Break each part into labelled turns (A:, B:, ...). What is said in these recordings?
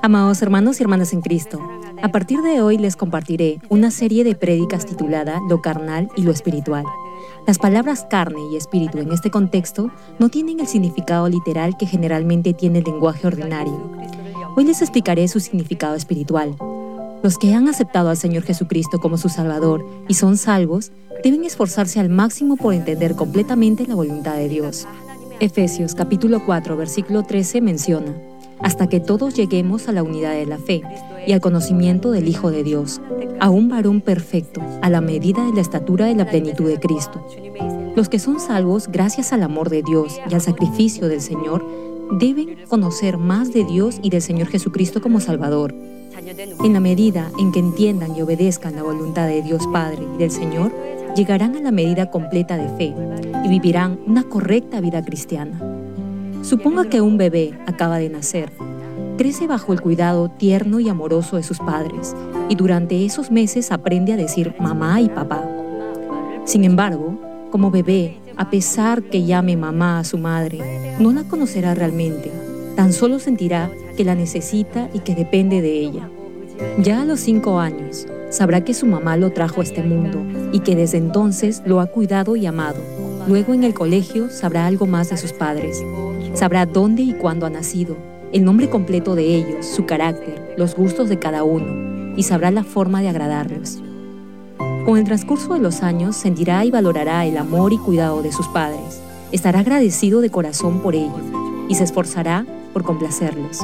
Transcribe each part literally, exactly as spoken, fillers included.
A: Amados hermanos y hermanas en Cristo, a partir de hoy les compartiré una serie de prédicas titulada Lo carnal y lo espiritual. Las palabras carne y espíritu en este contexto no tienen el significado literal que generalmente tiene el lenguaje ordinario. Hoy les explicaré su significado espiritual. Los que han aceptado al Señor Jesucristo como su Salvador y son salvos, deben esforzarse al máximo por entender completamente la voluntad de Dios. Efesios capítulo cuatro, versículo trece menciona: hasta que todos lleguemos a la unidad de la fe y al conocimiento del Hijo de Dios, a un varón perfecto, a la medida de la estatura de la plenitud de Cristo. Los que son salvos gracias al amor de Dios y al sacrificio del Señor, deben conocer más de Dios y del Señor Jesucristo como Salvador. En la medida en que entiendan y obedezcan la voluntad de Dios Padre y del Señor, llegarán a la medida completa de fe y vivirán una correcta vida cristiana. Suponga que un bebé acaba de nacer, crece bajo el cuidado tierno y amoroso de sus padres y durante esos meses aprende a decir mamá y papá. Sin embargo, como bebé, a pesar que llame mamá a su madre, no la conocerá realmente, tan solo sentirá que la necesita y que depende de ella. Ya a los cinco años, sabrá que su mamá lo trajo a este mundo y que desde entonces lo ha cuidado y amado. Luego en el colegio sabrá algo más de sus padres. Sabrá dónde y cuándo ha nacido, el nombre completo de ellos, su carácter, los gustos de cada uno, y sabrá la forma de agradarlos. Con el transcurso de los años sentirá y valorará el amor y cuidado de sus padres. Estará agradecido de corazón por ello y se esforzará por complacerlos.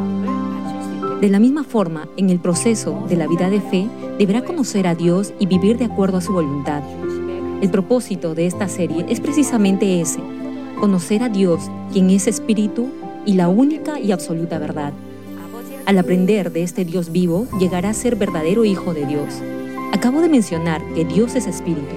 A: De la misma forma, en el proceso de la vida de fe, deberá conocer a Dios y vivir de acuerdo a su voluntad. El propósito de esta serie es precisamente ese: conocer a Dios, quien es espíritu y la única y absoluta verdad. Al aprender de este Dios vivo, llegará a ser verdadero hijo de Dios. Acabo de mencionar que Dios es espíritu.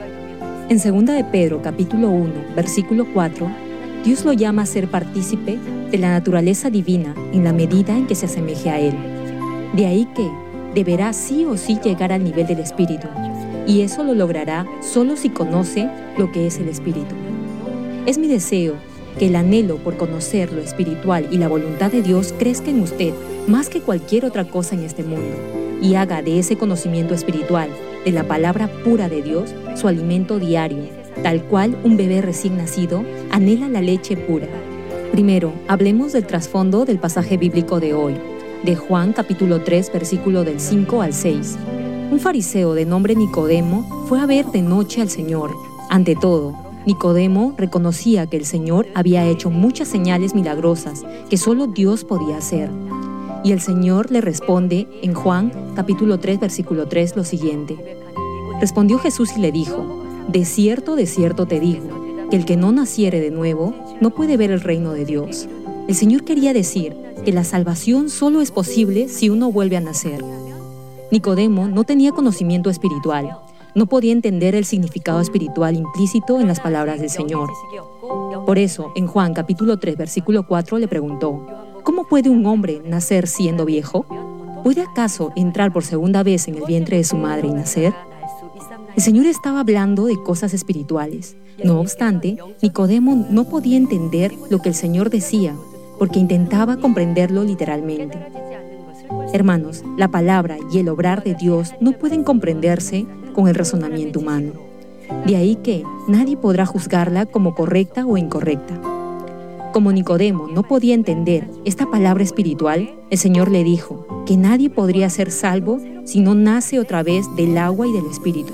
A: En segunda de Pedro, capítulo uno, versículo cuatro, Dios lo llama a ser partícipe de la naturaleza divina en la medida en que se asemeje a Él. De ahí que deberá sí o sí llegar al nivel del espíritu, y eso lo logrará solo si conoce lo que es el espíritu. Es mi deseo que el anhelo por conocer lo espiritual y la voluntad de Dios crezca en usted más que cualquier otra cosa en este mundo, y haga de ese conocimiento espiritual, de la palabra pura de Dios, su alimento diario, tal cual un bebé recién nacido anhela la leche pura. Primero, hablemos del trasfondo del pasaje bíblico de hoy, de Juan capítulo tres, versículo del cinco al seis. Un fariseo de nombre Nicodemo fue a ver de noche al Señor. Ante todo, Nicodemo reconocía que el Señor había hecho muchas señales milagrosas que solo Dios podía hacer. Y el Señor le responde en Juan capítulo tres, versículo tres lo siguiente: respondió Jesús y le dijo: de cierto, de cierto te digo, que el que no naciere de nuevo no puede ver el reino de Dios. El Señor quería decir que la salvación solo es posible si uno vuelve a nacer. Nicodemo no tenía conocimiento espiritual, no podía entender el significado espiritual implícito en las palabras del Señor. Por eso, en Juan capítulo tres, versículo cuatro le preguntó: ¿cómo puede un hombre nacer siendo viejo? ¿Puede acaso entrar por segunda vez en el vientre de su madre y nacer? El Señor estaba hablando de cosas espirituales. No obstante, Nicodemo no podía entender lo que el Señor decía, porque intentaba comprenderlo literalmente. Hermanos, la palabra y el obrar de Dios no pueden comprenderse con el razonamiento humano. De ahí que nadie podrá juzgarla como correcta o incorrecta. Como Nicodemo no podía entender esta palabra espiritual, el Señor le dijo que nadie podría ser salvo si no nace otra vez del agua y del Espíritu.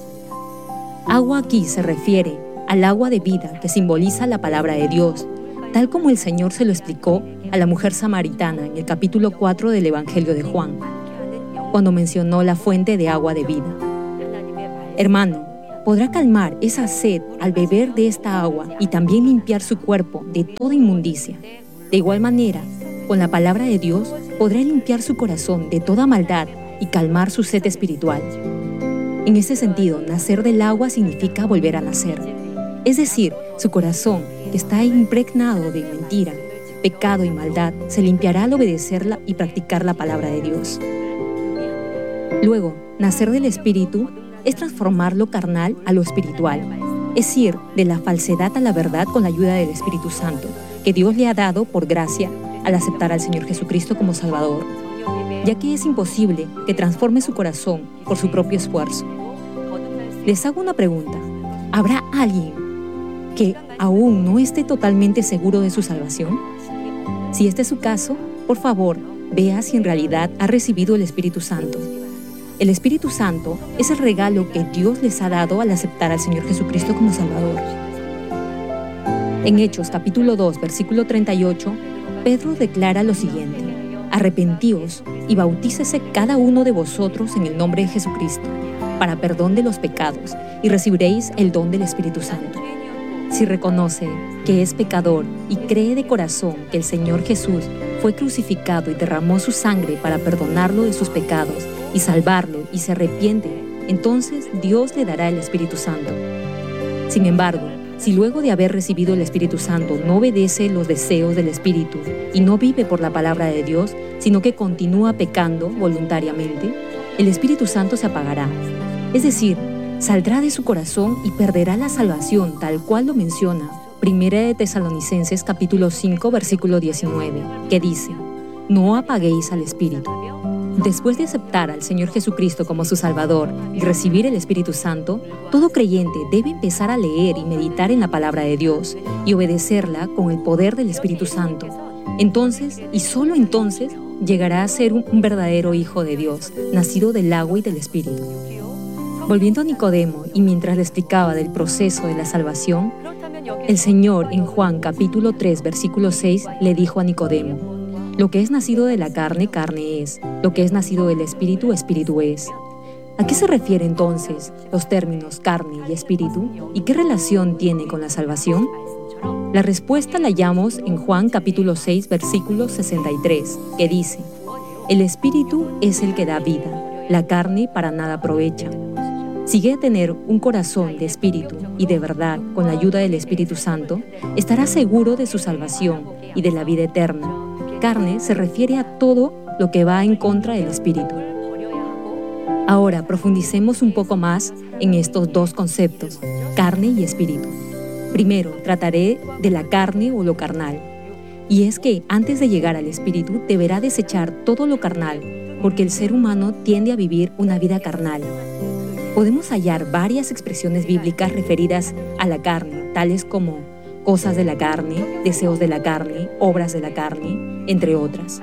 A: Agua aquí se refiere al agua de vida que simboliza la palabra de Dios, tal como el Señor se lo explicó a la mujer samaritana en el capítulo cuatro del Evangelio de Juan, cuando mencionó la fuente de agua de vida. Hermano, podrá calmar esa sed al beber de esta agua y también limpiar su cuerpo de toda inmundicia. De igual manera, con la palabra de Dios podrá limpiar su corazón de toda maldad y calmar su sed espiritual. En ese sentido, nacer del agua significa volver a nacer. Es decir, su corazón, que está impregnado de mentira, pecado y maldad, se limpiará al obedecerla y practicar la palabra de Dios. Luego, nacer del Espíritu es transformar lo carnal a lo espiritual, es ir de la falsedad a la verdad con la ayuda del Espíritu Santo, que Dios le ha dado por gracia al aceptar al Señor Jesucristo como Salvador, ya que es imposible que transforme su corazón por su propio esfuerzo. Les hago una pregunta: ¿habrá alguien que aún no esté totalmente seguro de su salvación? Si este es su caso, por favor, vea si en realidad ha recibido el Espíritu Santo. El Espíritu Santo es el regalo que Dios les ha dado al aceptar al Señor Jesucristo como Salvador. En Hechos capítulo dos, versículo treinta y ocho, Pedro declara lo siguiente: arrepentíos y bautícese cada uno de vosotros en el nombre de Jesucristo, para perdón de los pecados, y recibiréis el don del Espíritu Santo. Si reconoce que es pecador y cree de corazón que el Señor Jesús fue crucificado y derramó su sangre para perdonarlo de sus pecados y salvarlo, y se arrepiente, entonces Dios le dará el Espíritu Santo. Sin embargo, si luego de haber recibido el Espíritu Santo no obedece los deseos del Espíritu y no vive por la palabra de Dios, sino que continúa pecando voluntariamente, el Espíritu Santo se apagará. Es decir, saldrá de su corazón y perderá la salvación, tal cual lo menciona Primera de Tesalonicenses capítulo cinco, versículo diecinueve, que dice: no apaguéis al Espíritu. Después de aceptar al Señor Jesucristo como su Salvador y recibir el Espíritu Santo, todo creyente debe empezar a leer y meditar en la palabra de Dios y obedecerla con el poder del Espíritu Santo. Entonces, y solo entonces, llegará a ser un verdadero hijo de Dios, nacido del agua y del Espíritu. Volviendo a Nicodemo, y mientras le explicaba del proceso de la salvación, el Señor en Juan capítulo tres, versículo seis, le dijo a Nicodemo: lo que es nacido de la carne, carne es; lo que es nacido del Espíritu, Espíritu es. ¿A qué se refiere entonces los términos carne y espíritu? ¿Y qué relación tiene con la salvación? La respuesta la hallamos en Juan capítulo seis, versículo sesenta y tres, que dice: el Espíritu es el que da vida, la carne para nada aprovecha. Si quiere tener un corazón de espíritu y de verdad con la ayuda del Espíritu Santo, estará seguro de su salvación y de la vida eterna. Carne se refiere a todo lo que va en contra del Espíritu. Ahora profundicemos un poco más en estos dos conceptos, carne y espíritu. Primero, trataré de la carne o lo carnal. Y es que antes de llegar al espíritu deberá desechar todo lo carnal, porque el ser humano tiende a vivir una vida carnal. Podemos hallar varias expresiones bíblicas referidas a la carne, tales como cosas de la carne, deseos de la carne, obras de la carne, entre otras.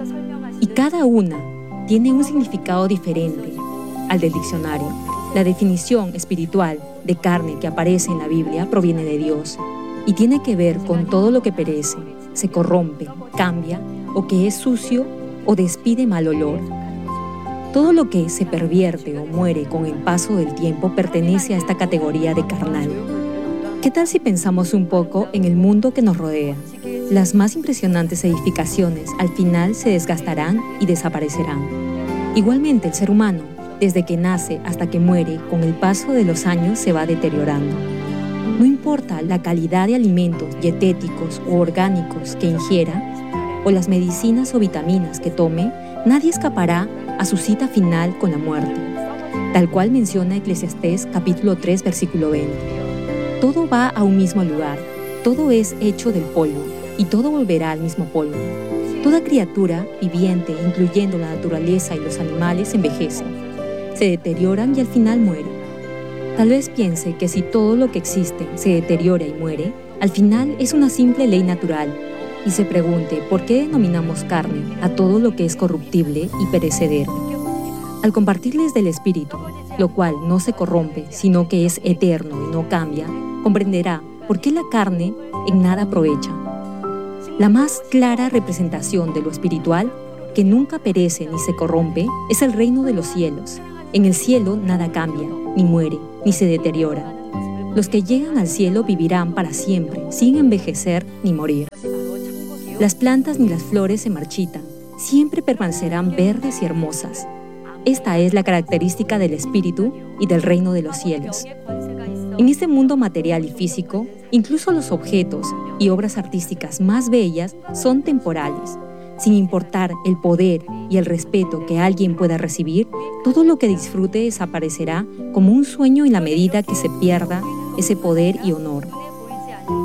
A: Y cada una tiene un significado diferente al del diccionario. La definición espiritual de carne que aparece en la Biblia proviene de Dios y tiene que ver con todo lo que perece, se corrompe, cambia o que es sucio o despide mal olor. Todo lo que se pervierte o muere con el paso del tiempo pertenece a esta categoría de carnal. ¿Qué tal si pensamos un poco en el mundo que nos rodea? Las más impresionantes edificaciones al final se desgastarán y desaparecerán. Igualmente el ser humano, desde que nace hasta que muere, con el paso de los años se va deteriorando. No importa la calidad de alimentos dietéticos o orgánicos que ingiera, o las medicinas o vitaminas que tome, nadie escapará a su cita final con la muerte, tal cual menciona Eclesiastés capítulo tres, versículo veinte. Todo va a un mismo lugar, todo es hecho del polvo, y todo volverá al mismo polvo. Toda criatura viviente, incluyendo la naturaleza y los animales, envejecen, se deterioran y al final mueren. Tal vez piense que si todo lo que existe se deteriora y muere, al final es una simple ley natural, y se pregunte por qué denominamos carne a todo lo que es corruptible y perecedero. Al compartirles del Espíritu, lo cual no se corrompe, sino que es eterno y no cambia, comprenderá por qué la carne en nada aprovecha. La más clara representación de lo espiritual, que nunca perece ni se corrompe, es el reino de los cielos. En el cielo nada cambia, ni muere, ni se deteriora. Los que llegan al cielo vivirán para siempre, sin envejecer ni morir. Las plantas ni las flores se marchitan, siempre permanecerán verdes y hermosas. Esta es la característica del espíritu y del reino de los cielos. En este mundo material y físico, incluso los objetos y obras artísticas más bellas son temporales. Sin importar el poder y el respeto que alguien pueda recibir, todo lo que disfrute desaparecerá como un sueño en la medida que se pierda ese poder y honor.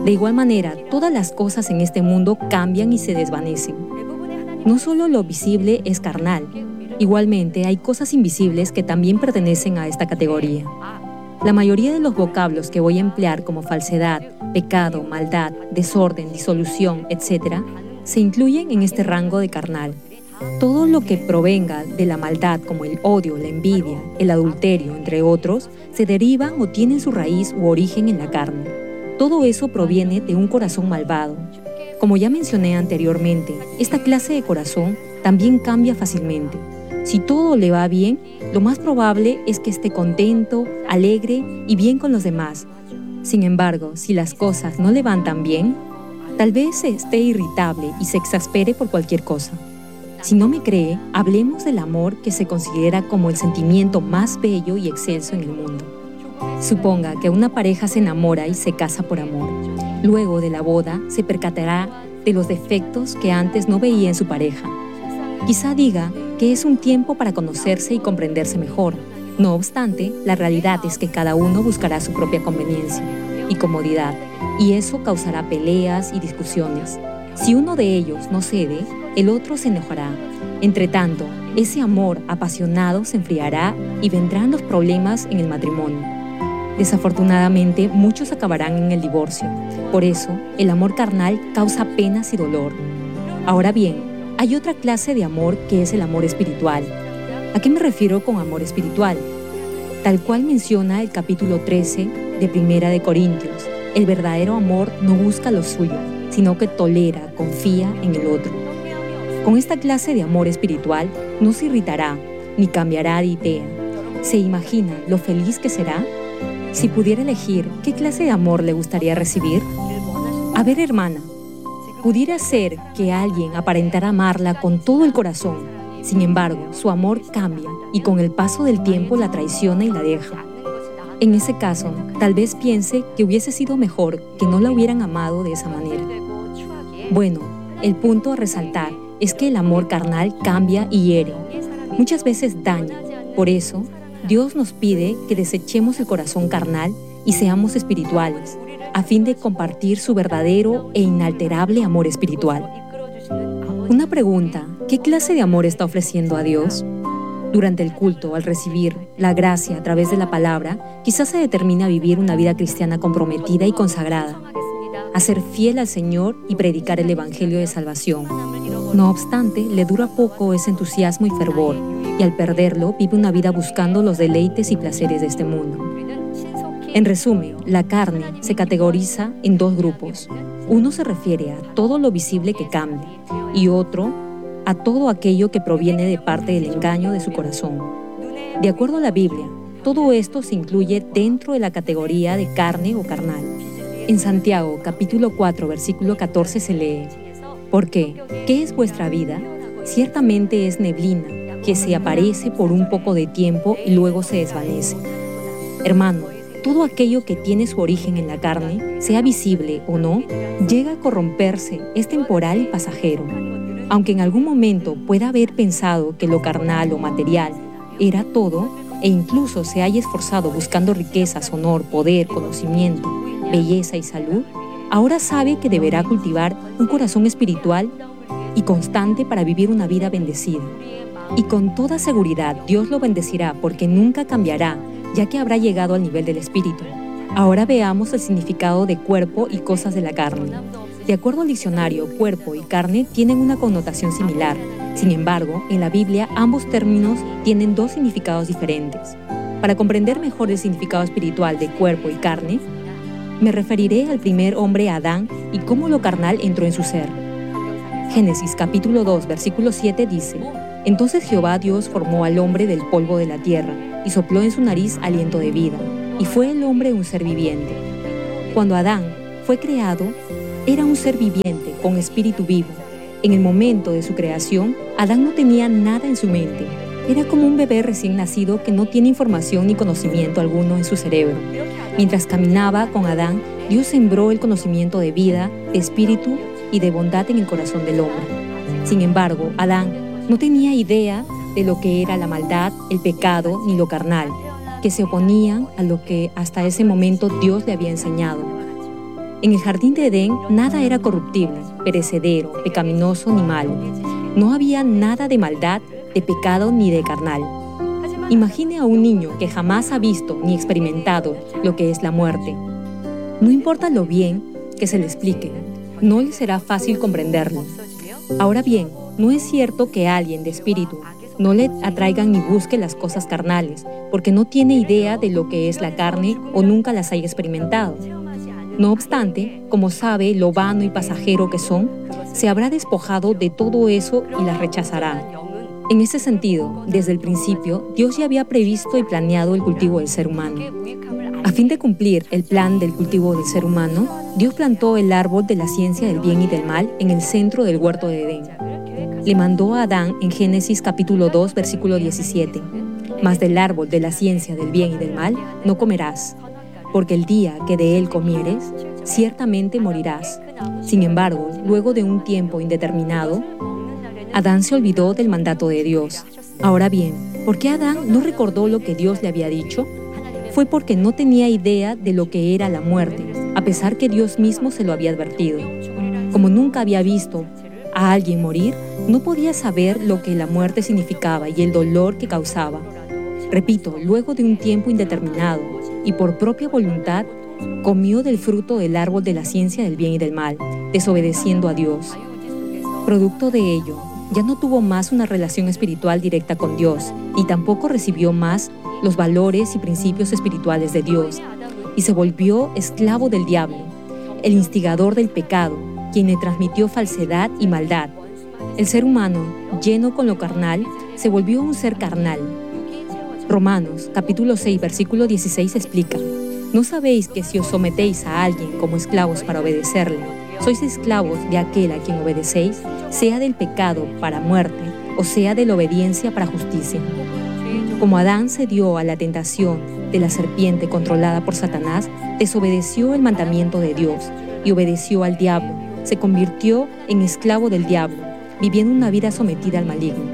A: De igual manera, todas las cosas en este mundo cambian y se desvanecen. No solo lo visible es carnal, igualmente hay cosas invisibles que también pertenecen a esta categoría. La mayoría de los vocablos que voy a emplear como falsedad, pecado, maldad, desorden, disolución, etcétera, se incluyen en este rango de carnal. Todo lo que provenga de la maldad, como el odio, la envidia, el adulterio, entre otros, se derivan o tienen su raíz u origen en la carne. Todo eso proviene de un corazón malvado. Como ya mencioné anteriormente, esta clase de corazón también cambia fácilmente. Si todo le va bien, lo más probable es que esté contento, alegre y bien con los demás. Sin embargo, si las cosas no le van tan bien, tal vez esté irritable y se exaspere por cualquier cosa. Si no me cree, hablemos del amor, que se considera como el sentimiento más bello y excelso en el mundo. Suponga que una pareja se enamora y se casa por amor. Luego de la boda, se percatará de los defectos que antes no veía en su pareja. Quizá diga que es un tiempo para conocerse y comprenderse mejor. No obstante, la realidad es que cada uno buscará su propia conveniencia y comodidad, y eso causará peleas y discusiones. Si uno de ellos no cede, el otro se enojará. Entre tanto, ese amor apasionado se enfriará y vendrán los problemas en el matrimonio. Desafortunadamente, muchos acabarán en el divorcio. Por eso, el amor carnal causa penas y dolor. Ahora bien, hay otra clase de amor que es el amor espiritual. ¿A qué me refiero con amor espiritual? Tal cual menciona el capítulo trece de Primera de Corintios, el verdadero amor no busca lo suyo, sino que tolera, confía en el otro. Con esta clase de amor espiritual no se irritará, ni cambiará de idea. ¿Se imagina lo feliz que será? Si pudiera elegir, ¿qué clase de amor le gustaría recibir? A ver, hermana, pudiera ser que alguien aparentara amarla con todo el corazón. Sin embargo, su amor cambia y con el paso del tiempo la traiciona y la deja. En ese caso, tal vez piense que hubiese sido mejor que no la hubieran amado de esa manera. Bueno, el punto a resaltar es que el amor carnal cambia y hiere. Muchas veces daña. Por eso, Dios nos pide que desechemos el corazón carnal y seamos espirituales, a fin de compartir su verdadero e inalterable amor espiritual. Una pregunta, ¿qué clase de amor está ofreciendo a Dios? Durante el culto, al recibir la gracia a través de la palabra, quizás se determina a vivir una vida cristiana comprometida y consagrada, a ser fiel al Señor y predicar el Evangelio de salvación. No obstante, le dura poco ese entusiasmo y fervor, y al perderlo vive una vida buscando los deleites y placeres de este mundo. En resumen, la carne se categoriza en dos grupos. Uno se refiere a todo lo visible que cambia, y otro a todo aquello que proviene de parte del engaño de su corazón. De acuerdo a la Biblia, todo esto se incluye dentro de la categoría de carne o carnal. En Santiago, capítulo cuatro, versículo catorce se lee: Porque, ¿qué es vuestra vida? Ciertamente es neblina, que se aparece por un poco de tiempo y luego se desvanece. Hermano, todo aquello que tiene su origen en la carne, sea visible o no, llega a corromperse, es temporal y pasajero. Aunque en algún momento pueda haber pensado que lo carnal o material era todo, e incluso se haya esforzado buscando riquezas, honor, poder, conocimiento, belleza y salud, ahora sabe que deberá cultivar un corazón espiritual y constante para vivir una vida bendecida. Y con toda seguridad Dios lo bendecirá porque nunca cambiará, ya que habrá llegado al nivel del espíritu. Ahora veamos el significado de cuerpo y cosas de la carne. De acuerdo al diccionario, cuerpo y carne tienen una connotación similar. Sin embargo, en la Biblia ambos términos tienen dos significados diferentes. Para comprender mejor el significado espiritual de cuerpo y carne, me referiré al primer hombre Adán y cómo lo carnal entró en su ser. Génesis capítulo dos, versículo siete dice: Entonces Jehová Dios formó al hombre del polvo de la tierra y sopló en su nariz aliento de vida, y fue el hombre un ser viviente. Cuando Adán fue creado, era un ser viviente con espíritu vivo. En el momento de su creación, Adán no tenía nada en su mente. Era como un bebé recién nacido que no tiene información ni conocimiento alguno en su cerebro. Mientras caminaba con Adán, Dios sembró el conocimiento de vida, de espíritu y de bondad en el corazón del hombre. Sin embargo, Adán no tenía idea de lo que era la maldad, el pecado ni lo carnal, que se oponían a lo que hasta ese momento Dios le había enseñado. En el jardín de Edén nada era corruptible, perecedero, pecaminoso ni malo. No había nada de maldad, de pecado ni de carnal. Imagine a un niño que jamás ha visto ni experimentado lo que es la muerte. No importa lo bien que se le explique, no le será fácil comprenderlo. Ahora bien, no es cierto que alguien de espíritu no le atraigan ni busque las cosas carnales, porque no tiene idea de lo que es la carne o nunca las haya experimentado. No obstante, como sabe lo vano y pasajero que son, se habrá despojado de todo eso y las rechazará. En ese sentido, desde el principio, Dios ya había previsto y planeado el cultivo del ser humano. A fin de cumplir el plan del cultivo del ser humano, Dios plantó el árbol de la ciencia del bien y del mal en el centro del huerto de Edén. Le mandó a Adán en Génesis capítulo dos, versículo diecisiete, «Mas del árbol de la ciencia del bien y del mal no comerás, porque el día que de él comieres, ciertamente morirás». Sin embargo, luego de un tiempo indeterminado, Adán se olvidó del mandato de Dios. Ahora bien, ¿por qué Adán no recordó lo que Dios le había dicho? Fue porque no tenía idea de lo que era la muerte, a pesar que Dios mismo se lo había advertido. Como nunca había visto a alguien morir, no podía saber lo que la muerte significaba y el dolor que causaba. Repito, luego de un tiempo indeterminado y por propia voluntad, comió del fruto del árbol de la ciencia del bien y del mal, desobedeciendo a Dios. Producto de ello, ya no tuvo más una relación espiritual directa con Dios, y tampoco recibió más los valores y principios espirituales de Dios, y se volvió esclavo del diablo, el instigador del pecado, quien le transmitió falsedad y maldad. El ser humano, lleno con lo carnal, se volvió un ser carnal. Romanos, capítulo seis, versículo dieciséis explica: ¿No sabéis que si os sometéis a alguien como esclavos para obedecerle, sois esclavos de aquel a quien obedecéis, sea del pecado para muerte, o sea de la obediencia para justicia? Como Adán cedió a la tentación de la serpiente controlada por Satanás, desobedeció el mandamiento de Dios y obedeció al diablo, se convirtió en esclavo del diablo, viviendo una vida sometida al maligno.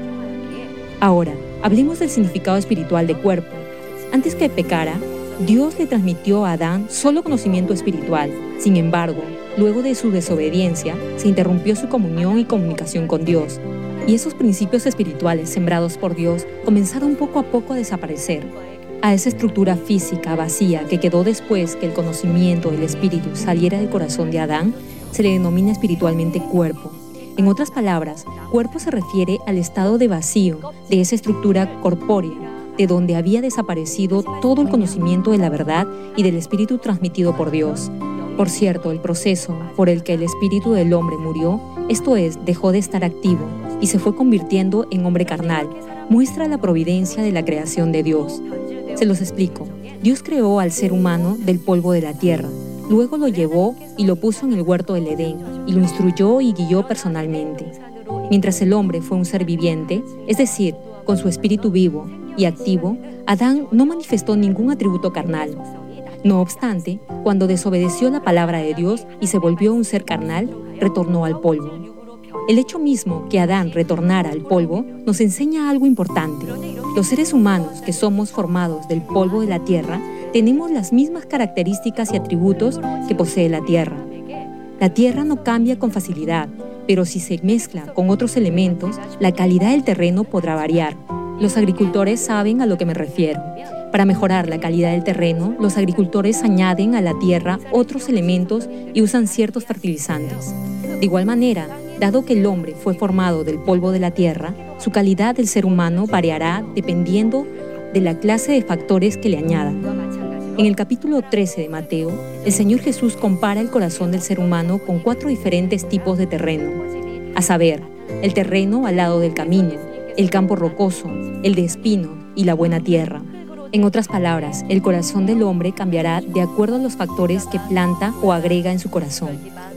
A: Ahora, hablemos del significado espiritual de cuerpo. Antes que pecara, Dios le transmitió a Adán solo conocimiento espiritual. Sin embargo, luego de su desobediencia, se interrumpió su comunión y comunicación con Dios, y esos principios espirituales sembrados por Dios comenzaron poco a poco a desaparecer. A esa estructura física vacía que quedó después que el conocimiento del espíritu saliera del corazón de Adán, se le denomina espiritualmente cuerpo. En otras palabras, cuerpo se refiere al estado de vacío de esa estructura corpórea, de donde había desaparecido todo el conocimiento de la verdad y del espíritu transmitido por Dios. Por cierto, el proceso por el que el espíritu del hombre murió, esto es, dejó de estar activo y se fue convirtiendo en hombre carnal, muestra la providencia de la creación de Dios. Se los explico. Dios creó al ser humano del polvo de la tierra, luego lo llevó y lo puso en el huerto del Edén y lo instruyó y guió personalmente. Mientras el hombre fue un ser viviente, es decir, con su espíritu vivo y activo, Adán no manifestó ningún atributo carnal. No obstante, cuando desobedeció la palabra de Dios y se volvió un ser carnal, retornó al polvo. El hecho mismo que Adán retornara al polvo nos enseña algo importante. Los seres humanos que somos formados del polvo de la tierra tenemos las mismas características y atributos que posee la tierra. La tierra no cambia con facilidad, pero si se mezcla con otros elementos, la calidad del terreno podrá variar. Los agricultores saben a lo que me refiero. Para mejorar la calidad del terreno, los agricultores añaden a la tierra otros elementos y usan ciertos fertilizantes. De igual manera, dado que el hombre fue formado del polvo de la tierra, su calidad del ser humano variará dependiendo de la clase de factores que le añadan. En el capítulo trece de Mateo, el Señor Jesús compara el corazón del ser humano con cuatro diferentes tipos de terreno, a saber, el terreno al lado del camino, el campo rocoso, el de espino y la buena tierra. En otras palabras, el corazón del hombre cambiará de acuerdo a los factores que planta o agrega en su corazón.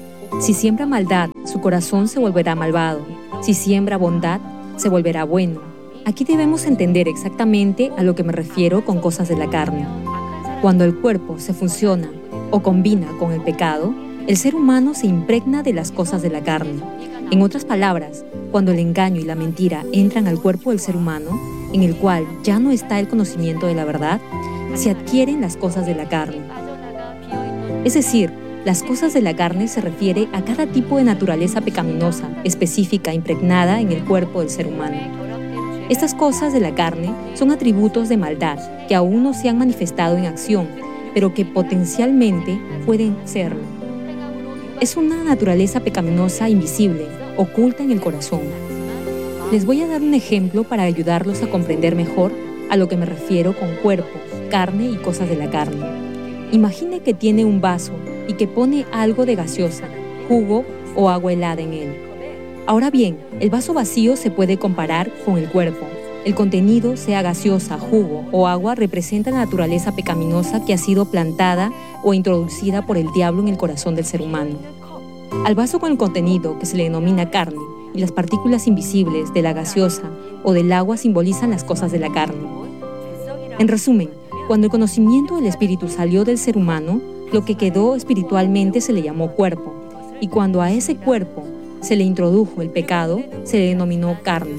A: Si siembra maldad, su corazón se volverá malvado. Si siembra bondad, se volverá bueno. Aquí debemos entender exactamente a lo que me refiero con cosas de la carne. Cuando el cuerpo se fusiona o combina con el pecado, el ser humano se impregna de las cosas de la carne. En otras palabras, cuando el engaño y la mentira entran al cuerpo del ser humano, en el cual ya no está el conocimiento de la verdad, se adquieren las cosas de la carne. Es decir, Las cosas de la carne se refiere a cada tipo de naturaleza pecaminosa, específica, impregnada en el cuerpo del ser humano. Estas cosas de la carne son atributos de maldad que aún no se han manifestado en acción, pero que potencialmente pueden serlo. Es una naturaleza pecaminosa invisible, oculta en el corazón. Les voy a dar un ejemplo para ayudarlos a comprender mejor a lo que me refiero con cuerpo, carne y cosas de la carne. Imagine que tiene un vaso y que pone algo de gaseosa, jugo o agua helada en él. Ahora bien, el vaso vacío se puede comparar con el cuerpo. El contenido, sea gaseosa, jugo o agua, representa la naturaleza pecaminosa que ha sido plantada o introducida por el diablo en el corazón del ser humano. Al vaso con el contenido, que se le denomina carne, y las partículas invisibles de la gaseosa o del agua simbolizan las cosas de la carne. En resumen, cuando el conocimiento del espíritu salió del ser humano, lo que quedó espiritualmente se le llamó cuerpo, y cuando a ese cuerpo se le introdujo el pecado, se le denominó carne.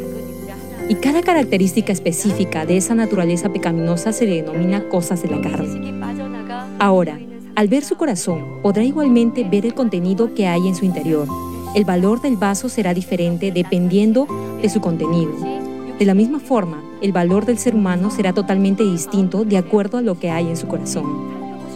A: Y cada característica específica de esa naturaleza pecaminosa se le denomina cosas de la carne. Ahora, al ver su corazón, podrá igualmente ver el contenido que hay en su interior. El valor del vaso será diferente dependiendo de su contenido. De la misma forma, el valor del ser humano será totalmente distinto de acuerdo a lo que hay en su corazón.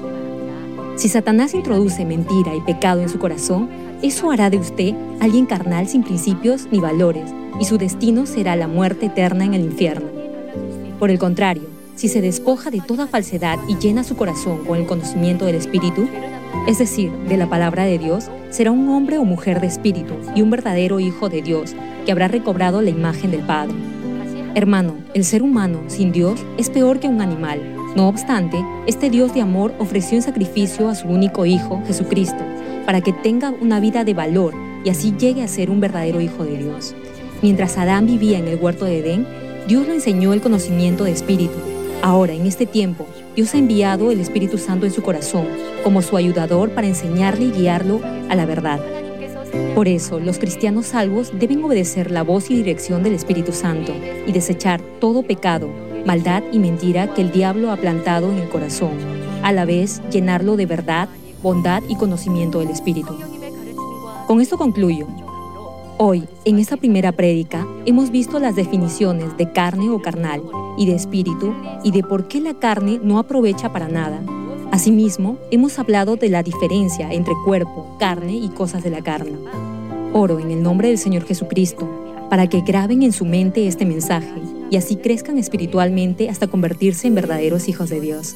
A: Si Satanás introduce mentira y pecado en su corazón, eso hará de usted alguien carnal sin principios ni valores, y su destino será la muerte eterna en el infierno. Por el contrario, si se despoja de toda falsedad y llena su corazón con el conocimiento del Espíritu, es decir, de la palabra de Dios, será un hombre o mujer de espíritu y un verdadero hijo de Dios, que habrá recobrado la imagen del Padre. Hermano, el ser humano sin Dios es peor que un animal. No obstante, este Dios de amor ofreció en sacrificio a su único Hijo, Jesucristo, para que tenga una vida de valor y así llegue a ser un verdadero hijo de Dios. Mientras Adán vivía en el huerto de Edén, Dios le enseñó el conocimiento de espíritu. Ahora, en este tiempo, Dios ha enviado el Espíritu Santo en su corazón como su ayudador para enseñarle y guiarlo a la verdad. Por eso, los cristianos salvos deben obedecer la voz y dirección del Espíritu Santo y desechar todo pecado, maldad y mentira que el diablo ha plantado en el corazón, a la vez llenarlo de verdad, bondad y conocimiento del Espíritu. Con esto concluyo. Hoy, en esta primera prédica, hemos visto las definiciones de carne o carnal y de espíritu y de por qué la carne no aprovecha para nada. Asimismo, hemos hablado de la diferencia entre cuerpo, carne y cosas de la carne. Oro en el nombre del Señor Jesucristo para que graben en su mente este mensaje y así crezcan espiritualmente hasta convertirse en verdaderos hijos de Dios.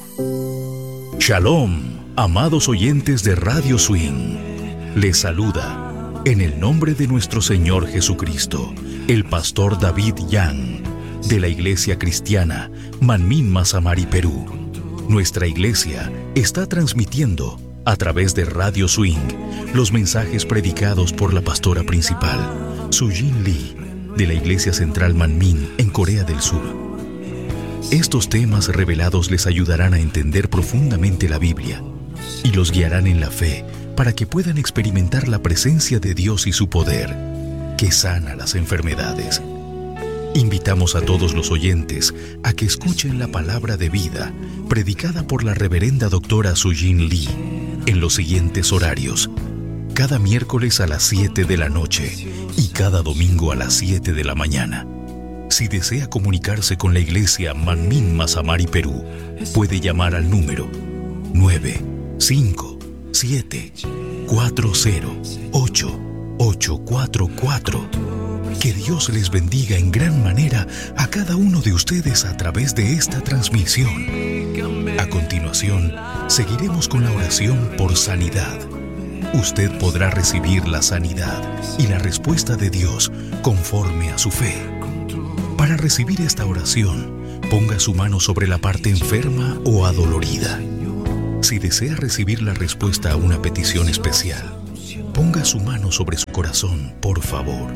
B: Shalom, amados oyentes de Radio Swing. Les saluda, en el nombre de nuestro Señor Jesucristo, el pastor David Yang, de la Iglesia Cristiana Manmin Masamari, Perú. Nuestra iglesia está transmitiendo, a través de Radio Swing, los mensajes predicados por la pastora principal, Sujin Lee, de la Iglesia Central Manmin, en Corea del Sur. Estos temas revelados les ayudarán a entender profundamente la Biblia y los guiarán en la fe para que puedan experimentar la presencia de Dios y su poder, que sana las enfermedades. Invitamos a todos los oyentes a que escuchen la palabra de vida predicada por la reverenda doctora Sujin Lee en los siguientes horarios: cada miércoles a las siete de la noche y cada domingo a las siete de la mañana. Si desea comunicarse con la iglesia Manmin Masamari, Perú, puede llamar al número nueve cinco siete cuatro cero ocho ocho cuatro cuatro. Que Dios les bendiga en gran manera a cada uno de ustedes a través de esta transmisión. A continuación, seguiremos con la oración por sanidad. Usted podrá recibir la sanidad y la respuesta de Dios conforme a su fe. Para recibir esta oración, ponga su mano sobre la parte enferma o adolorida. Si desea recibir la respuesta a una petición especial, ponga su mano sobre su corazón, por favor.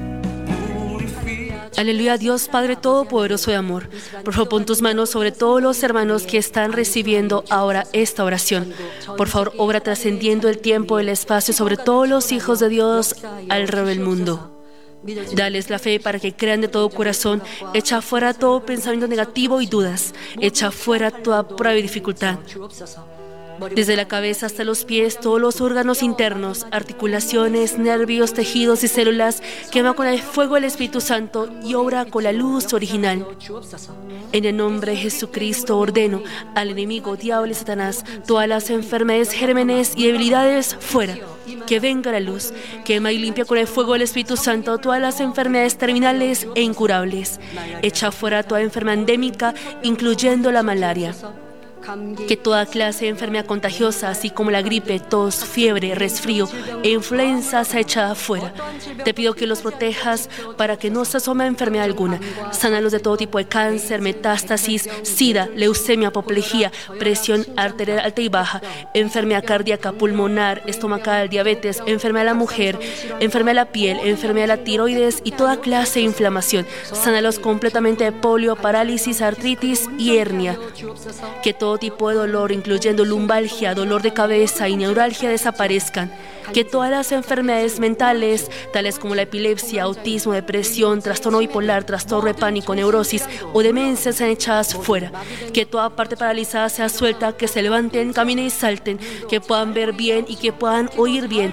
C: Aleluya, Dios Padre Todopoderoso de amor. Por favor, pon tus manos sobre todos los hermanos que están recibiendo ahora esta oración. Por favor, obra trascendiendo el tiempo y el espacio sobre todos los hijos de Dios alrededor del mundo. Dales la fe para que crean de todo corazón. Echa fuera todo pensamiento negativo y dudas. Echa fuera toda prueba y dificultad. desde la cabeza hasta los pies, todos los órganos internos, articulaciones, nervios, tejidos y células, quema con el fuego del Espíritu Santo y obra con la luz original. En el nombre de Jesucristo ordeno al enemigo, diablo y Satanás, todas las enfermedades, gérmenes y debilidades fuera. Que venga la luz, quema y limpia con el fuego del Espíritu Santo todas las enfermedades terminales e incurables. Echa fuera toda enfermedad endémica, incluyendo la malaria. Que toda clase de enfermedad contagiosa, así como la gripe, tos, fiebre, resfrío e influenza, sea echada afuera. Te pido que los protejas para que no se asome enfermedad alguna. Sánalos de todo tipo de cáncer, metástasis, sida, leucemia, apoplejía, presión arterial alta y baja, enfermedad cardíaca, pulmonar, estomacal, diabetes, enfermedad de la mujer, enfermedad de la piel, enfermedad de la tiroides y toda clase de inflamación. Sánalos completamente de polio, parálisis, artritis y hernia. Que todo tipo de dolor, incluyendo lumbalgia, dolor de cabeza y neuralgia, desaparezcan. Que todas las enfermedades mentales, tales como la epilepsia, autismo, depresión, trastorno bipolar, trastorno de pánico, neurosis o demencia, sean echadas fuera. Que toda parte paralizada sea suelta, que se levanten, caminen y salten, que puedan ver bien y que puedan oír bien.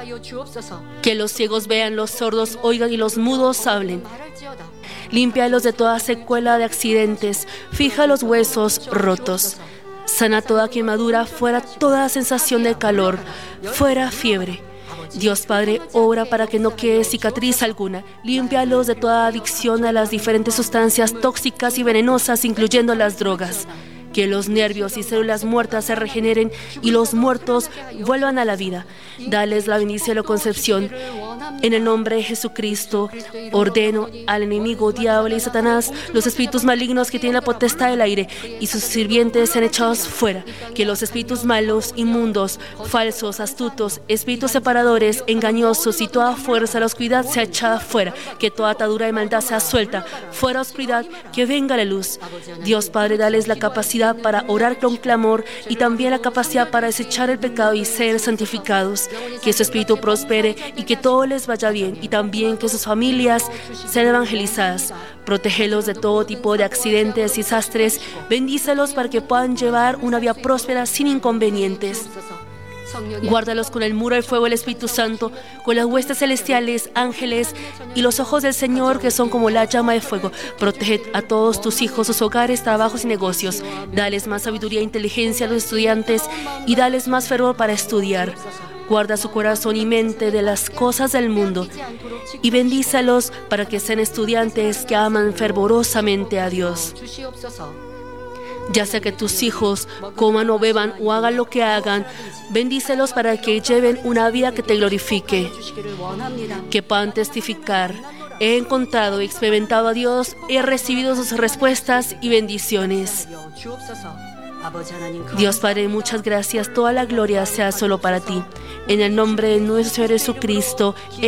C: Que los ciegos vean, los sordos oigan y los mudos hablen. Límpialos de toda secuela de accidentes, fija los huesos rotos. Sana toda quemadura, fuera toda sensación de calor, fuera fiebre. Dios Padre, obra para que no quede cicatriz alguna. Límpialos de toda adicción a las diferentes sustancias tóxicas y venenosas, incluyendo las drogas. Que los nervios y células muertas se regeneren y los muertos vuelvan a la vida. Dales la bendición de la concepción. En el nombre de Jesucristo, ordeno al enemigo, diablo y Satanás, los espíritus malignos que tienen la potestad del aire y sus sirvientes sean echados fuera. Que los espíritus malos, inmundos, falsos, astutos, espíritus separadores, engañosos y toda fuerza de la oscuridad sea echada fuera. Que toda atadura de maldad sea suelta. Fuera oscuridad, que venga la luz. Dios Padre, dales la capacidad para orar con clamor y también la capacidad para desechar el pecado y ser santificados. Que su espíritu prospere y que todo les vaya bien, y también que sus familias sean evangelizadas. Protégelos de todo tipo de accidentes y desastres. Bendícelos para que puedan llevar una vida próspera sin inconvenientes. Guárdalos con el muro de fuego del Espíritu Santo, con las huestes celestiales, ángeles y los ojos del Señor que son como la llama de fuego. Protege a todos tus hijos, sus hogares, trabajos y negocios. Dales más sabiduría e inteligencia a los estudiantes y dales más fervor para estudiar. Guarda su corazón y mente de las cosas del mundo y bendícelos para que sean estudiantes que aman fervorosamente a Dios. Ya sea que tus hijos coman o beban o hagan lo que hagan, bendícelos para que lleven una vida que te glorifique. Que puedan testificar: he encontrado y experimentado a Dios, he recibido sus respuestas y bendiciones. Dios Padre, muchas gracias. Toda la gloria sea solo para ti. En el nombre de nuestro Señor Jesucristo.